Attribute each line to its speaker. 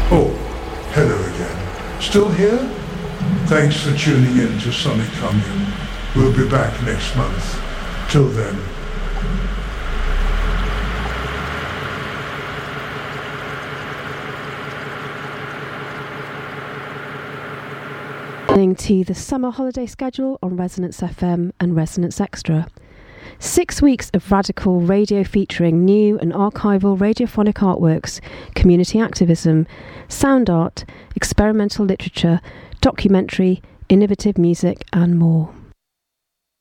Speaker 1: Oh, hello again. Still here? Thanks for tuning in to Sonic Commune. We'll be back next month. Till then.
Speaker 2: Listening to the summer holiday schedule on Resonance FM and Resonance Extra. 6 weeks of radical radio featuring new and archival radiophonic artworks, community activism, sound art, experimental literature, documentary, innovative music and more.